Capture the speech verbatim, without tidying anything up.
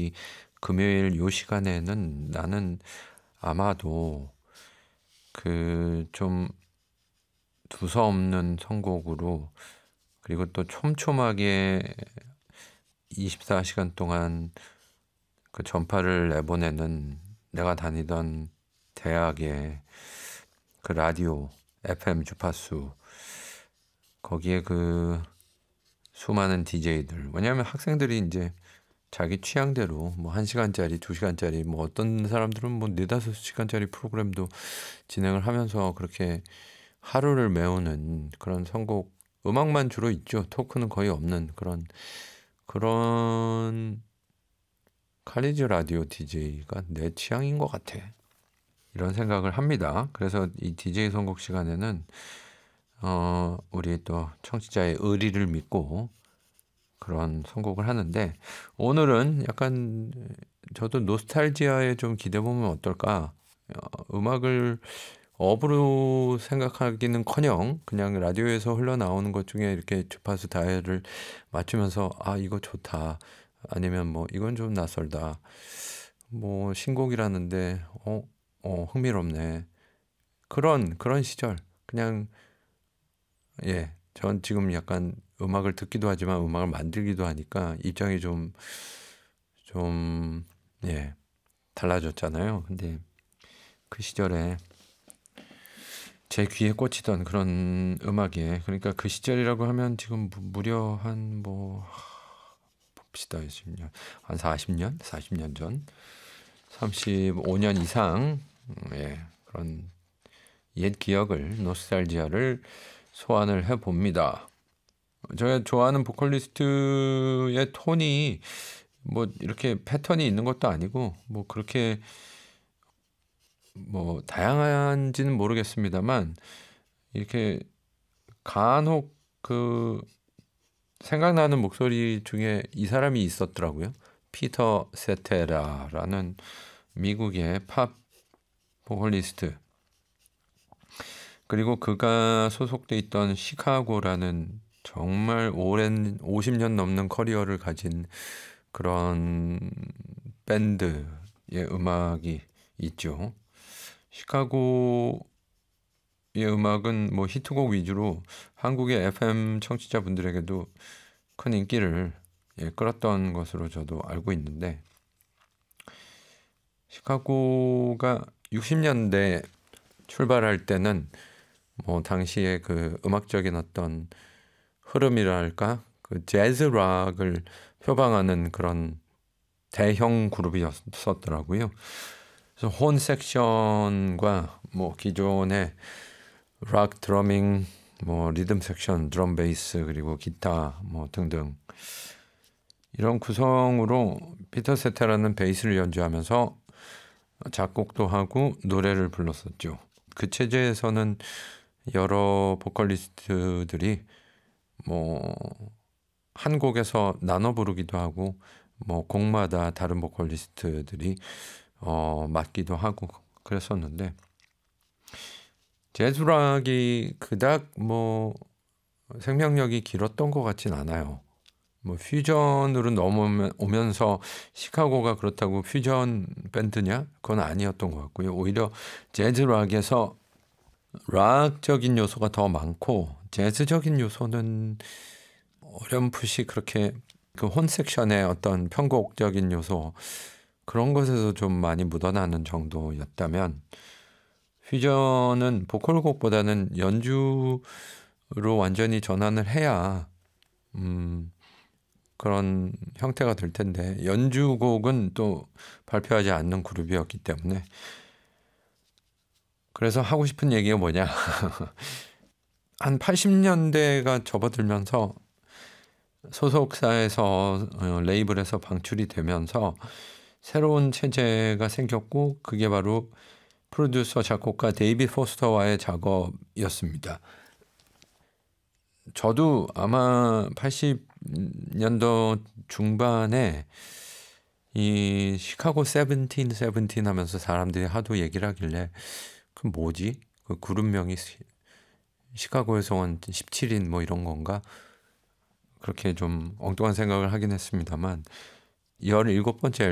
이 금요일 요 시간에는 나는 아마도 그 좀 두서없는 선곡으로, 그리고 또 촘촘하게 이십사 시간 동안 그 전파를 내보내는 내가 다니던 대학의 그 라디오 에프엠 주파수, 거기에 그 수많은 디제이들, 왜냐하면 학생들이 이제 자기 취향대로 뭐 한 시간짜리, 두 시간짜리, 뭐 어떤 사람들은 뭐 네다섯 시간짜리 프로그램도 진행을 하면서 그렇게 하루를 메우는 그런 선곡, 음악만 주로 있죠. 토크는 거의 없는 그런 그런 카리즈 라디오 디제이가 내 취향인 것 같아. 이런 생각을 합니다. 그래서 이 디제이 선곡 시간에는 어, 우리 또 청취자의 의리를 믿고 그런 선곡을 하는데, 오늘은 약간 저도 노스탈지아에 좀 기대보면 어떨까. 어, 음악을 업으로 생각하기는커녕 그냥 라디오에서 흘러나오는 것 중에 이렇게 주파수 다이얼을 맞추면서 아 이거 좋다, 아니면 뭐 이건 좀 낯설다, 뭐 신곡이라는데 어, 어 흥미롭네, 그런 그런 시절. 그냥 예, 전 지금 약간 음악을 듣기도 하지만 음악을 만들기도 하니까 입장이 좀 좀 예, 달라졌잖아요. 근데 그 시절에 제 귀에 꽂히던 그런 음악에, 그러니까 그 시절이라고 하면 지금 무- 무려 한 뭐 봅시다, 십 년, 한 사십 년, 사십 년 전, 삼십오 년 이상, 음, 예, 그런 옛 기억을, 노스탈지아를 소환을 해 봅니다. 제가 좋아하는 보컬리스트의 톤이 뭐 이렇게 패턴이 있는 것도 아니고 뭐 그렇게 뭐 다양한지는 모르겠습니다만, 이렇게 간혹 그 생각나는 목소리 중에 이 사람이 있었더라고요. 피터 세테라라는 미국의 팝 보컬리스트. 그리고 그가 소속돼 있던 시카고라는 정말 오랜 오십 년 넘는 커리어를 가진 그런 밴드의 음악이 있죠. 시카고의 음악은 뭐 히트곡 위주로 한국의 에프엠 청취자분들에게도 큰 인기를 예, 끌었던 것으로 저도 알고 있는데, 시카고가 육십 년대 출발할 때는 뭐 당시에 그 음악적인 어떤 흐름이랄까, 그 재즈 락을 표방하는 그런 대형 그룹이었었더라고요. 그래서 혼 섹션과 뭐 기존의 락 드러밍, 뭐 리듬 섹션, 드럼 베이스, 그리고 기타 뭐 등등, 이런 구성으로 피터 세타라는 베이스를 연주하면서 작곡도 하고 노래를 불렀었죠. 그 체제에서는 여러 보컬리스트들이 뭐 한 곡에서 나눠 부르기도 하고, 뭐 곡마다 다른 보컬리스트들이 어 맡기도 하고 그랬었는데, 재즈락이 그닥 뭐 생명력이 길었던 것 같진 않아요. 뭐 퓨전으로 넘어오면서 시카고가 그렇다고 퓨전 밴드냐? 그건 아니었던 것 같고요. 오히려 재즈락에서 락적인 요소가 더 많고, 재즈적인 요소는 어렴풋이 그렇게 그 혼 섹션의 어떤 편곡적인 요소, 그런 것에서 좀 많이 묻어나는 정도였다면, 퓨전은 보컬곡보다는 연주로 완전히 전환을 해야 음, 그런 형태가 될 텐데, 연주곡은 또 발표하지 않는 그룹이었기 때문에. 그래서 하고 싶은 얘기가 뭐냐, 한 팔십 년대가 접어들면서 소속사에서 어, 레이블에서 방출이 되면서 새로운 체제가 생겼고, 그게 바로 프로듀서 작곡가 데이비드 포스터와의 작업이었습니다. 저도 아마 팔십 년도 중반에 이 시카고 세븐틴 세븐틴 하면서 사람들이 하도 얘기를 하길래, 그 뭐지? 그 그룹명이 시- 시카고에서 온 십칠 인 뭐 이런 건가? 그렇게 좀 엉뚱한 생각을 하긴 했습니다만, 열일곱 번째